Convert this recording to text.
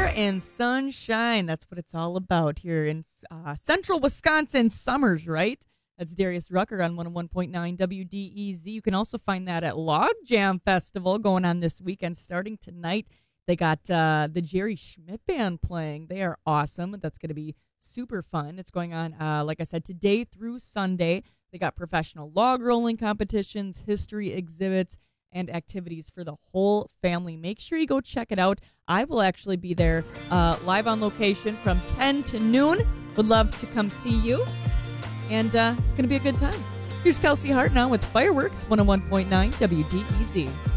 and sunshine. That's what it's all about here in central Wisconsin summers, right? That's Darius Rucker on 101.9 WDEZ. You can also find that at Log Jam Festival going on this weekend starting tonight. They got the Jerry Schmidt Band playing. They are awesome. That's going to be super fun. It's going on, like I said, today through Sunday. They got professional log rolling competitions, history exhibits, and activities for the whole family. Make sure you go check it out. I will actually be there live on location from 10 to noon. Would love to come see you. And it's going to be a good time. Here's Kelsey Hart now with Fireworks, 101.9 WDEZ.